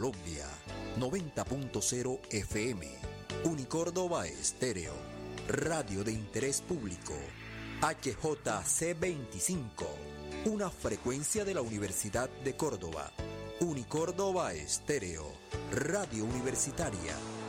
Colombia. 90.0 FM. Unicórdoba Estéreo. Radio de interés público. HJC25. Una frecuencia de la Universidad de Córdoba. Unicórdoba Estéreo. Radio Universitaria.